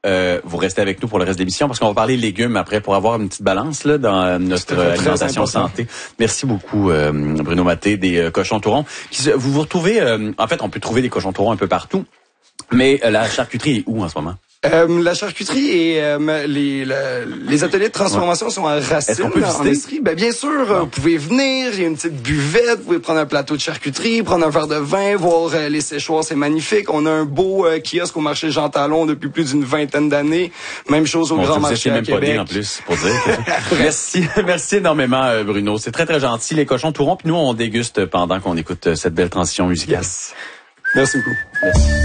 vous restez avec nous pour le reste de l'émission parce qu'on va parler légumes après pour avoir une petite balance là dans notre alimentation santé. Merci beaucoup Bruno Maté des Cochons Tourons. Vous retrouvez en fait on peut trouver des Cochons Tourons un peu partout. Mais la charcuterie est où en ce moment? La charcuterie et les ateliers de transformation sont à Racine. Est-ce qu'on peut visiter? Bien sûr, vous pouvez venir, il y a une petite buvette, vous pouvez prendre un plateau de charcuterie, prendre un verre de vin, voir les séchoirs, c'est magnifique. On a un beau kiosque au marché Jean Talon depuis plus d'une 20aine d'années. Même chose au Grand Marché à Québec. Pas en plus, pour dire. Merci énormément Bruno. C'est très très gentil les Cochons Tourons. Puis nous on déguste pendant qu'on écoute cette belle transition musicale. Yes. Merci beaucoup. Merci.